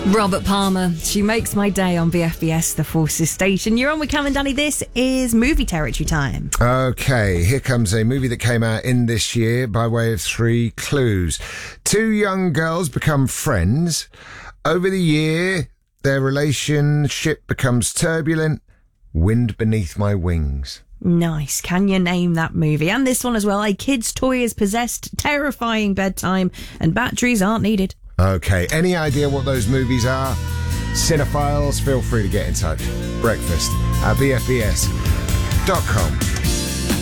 Robert Palmer, She Makes My Day on BFBS, the Forces station. You're on with Cam and Danny. This is movie territory time. Okay, here comes a movie that came out in this year by way of 3 clues. 2 young girls become friends. Over the year, their relationship becomes turbulent. Wind Beneath My Wings. Nice. Can you name that movie? And this one as well. A kid's toy is possessed, terrifying bedtime, and batteries aren't needed. Okay, any idea what those movies are? Cinephiles, feel free to get in touch. Breakfast at bfbs.com.